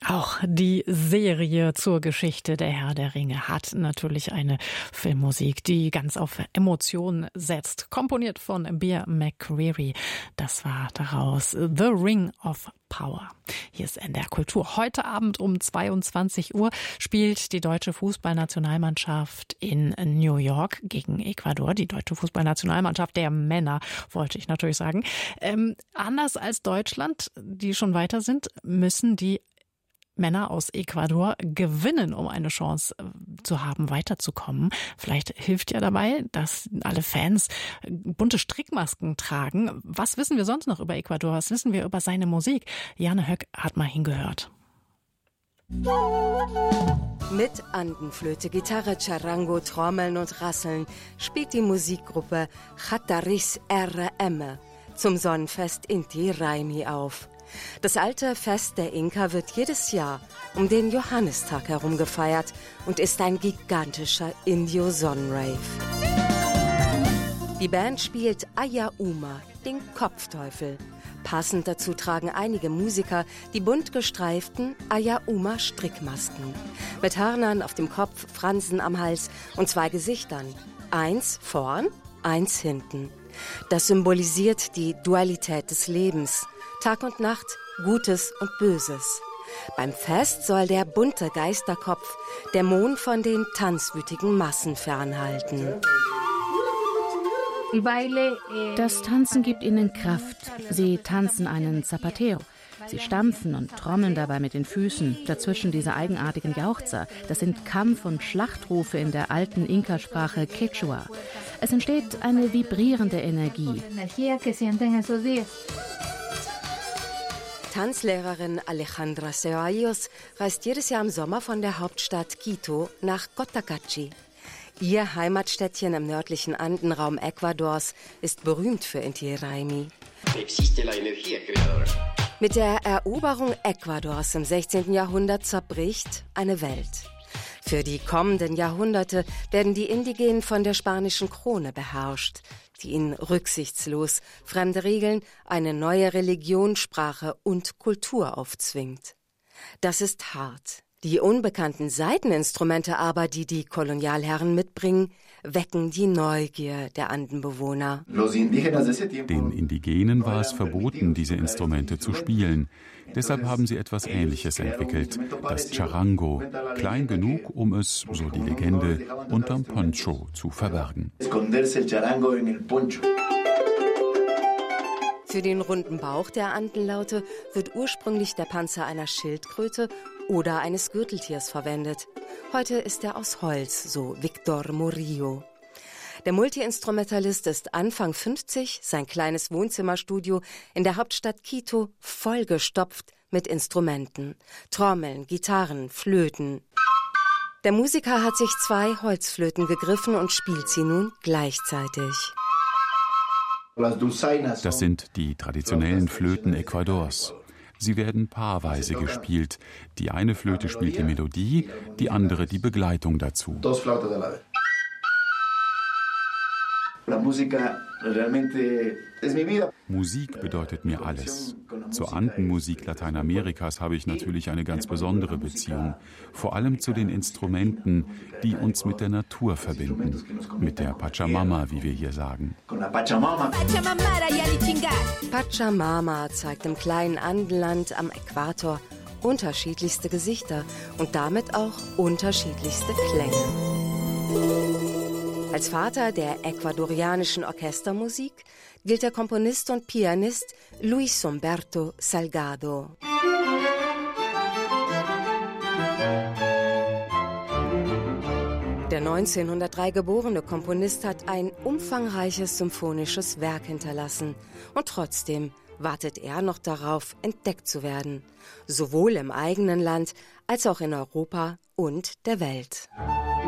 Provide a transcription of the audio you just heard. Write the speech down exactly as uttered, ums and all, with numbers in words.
Auch die Serie zur Geschichte der Herr der Ringe hat natürlich eine Filmmusik, die ganz auf Emotionen setzt. Komponiert von Bear McCreary. Das war daraus The Ring of Power. Hier ist N D R Kultur. Heute Abend um zweiundzwanzig Uhr spielt die deutsche Fußballnationalmannschaft in New York gegen Ecuador. Die deutsche Fußballnationalmannschaft der Männer, wollte ich natürlich sagen. Ähm, anders als Deutschland, die schon weiter sind, müssen die Männer aus Ecuador gewinnen, um eine Chance zu haben, weiterzukommen. Vielleicht hilft ja dabei, dass alle Fans bunte Strickmasken tragen. Was wissen wir sonst noch über Ecuador? Was wissen wir über seine Musik? Jane Höck hat mal hingehört. Mit Andenflöte, Gitarre, Charango, Trommeln und Rasseln spielt die Musikgruppe Chataris R M zum Sonnenfest Inti Raymi auf. Das alte Fest der Inka wird jedes Jahr um den Johannistag herum gefeiert und ist ein gigantischer Indio-Sonnenrave. Die Band spielt Aya Uma, den Kopfteufel. Passend dazu tragen einige Musiker die bunt gestreiften Aya Uma Strickmasken. Mit Hörnern auf dem Kopf, Fransen am Hals und zwei Gesichtern. Eins vorn, eins hinten. Das symbolisiert die Dualität des Lebens. Tag und Nacht, Gutes und Böses. Beim Fest soll der bunte Geisterkopf Dämonen von den tanzwütigen Massen fernhalten. Das Tanzen gibt ihnen Kraft. Sie tanzen einen Zapateo. Sie stampfen und trommeln dabei mit den Füßen. Dazwischen diese eigenartigen Jauchzer. Das sind Kampf- und Schlachtrufe in der alten Inka-Sprache Quechua. Es entsteht eine vibrierende Energie. Tanzlehrerin Alejandra Ceballos reist jedes Jahr im Sommer von der Hauptstadt Quito nach Cotacachi. Ihr Heimatstädtchen im nördlichen Andenraum Ecuadors ist berühmt für Inti Raymi. Mit der Eroberung Ecuadors im sechzehnten Jahrhundert zerbricht eine Welt. Für die kommenden Jahrhunderte werden die Indigenen von der spanischen Krone beherrscht, die ihnen rücksichtslos fremde Regeln, eine neue Religion, Sprache und Kultur aufzwingt. Das ist hart. Die unbekannten Saiteninstrumente aber, die die Kolonialherren mitbringen, wecken die Neugier der Andenbewohner. Den Indigenen war es verboten, diese Instrumente zu spielen. Deshalb haben sie etwas Ähnliches entwickelt, das Charango, klein genug, um es, so die Legende, unterm Poncho zu verbergen. Für den runden Bauch der Andenlaute wird ursprünglich der Panzer einer Schildkröte oder eines Gürteltiers verwendet. Heute ist er aus Holz, so Victor Murillo. Der Multiinstrumentalist ist Anfang fünfzig, sein kleines Wohnzimmerstudio in der Hauptstadt Quito vollgestopft mit Instrumenten. Trommeln, Gitarren, Flöten. Der Musiker hat sich zwei Holzflöten gegriffen und spielt sie nun gleichzeitig. Das sind die traditionellen Flöten Ecuadors. Sie werden paarweise gespielt. Die eine Flöte spielt die Melodie, die andere die Begleitung dazu. Musik bedeutet mir alles. Zur Andenmusik Lateinamerikas habe ich natürlich eine ganz besondere Beziehung. Vor allem zu den Instrumenten, die uns mit der Natur verbinden. Mit der Pachamama, wie wir hier sagen. Pachamama zeigt im kleinen Andenland am Äquator unterschiedlichste Gesichter und damit auch unterschiedlichste Klänge. Als Vater der ecuadorianischen Orchestermusik gilt der Komponist und Pianist Luis Humberto Salgado. Der neunzehnhundertdrei geborene Komponist hat ein umfangreiches symphonisches Werk hinterlassen. Und trotzdem wartet er noch darauf, entdeckt zu werden. Sowohl im eigenen Land als auch in Europa und der Welt.